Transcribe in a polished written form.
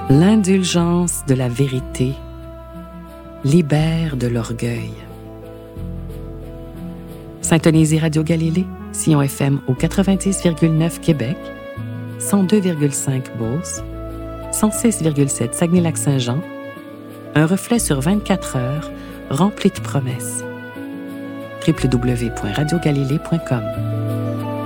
L'indulgence de la vérité libère de l'orgueil. Syntonisez Radio Galilée, Sion FM au 90,9 Québec, 102,5 Beauce, 106,7 Saguenay-Lac-Saint-Jean, un reflet sur 24 heures rempli de promesses. www.radiogalilée.com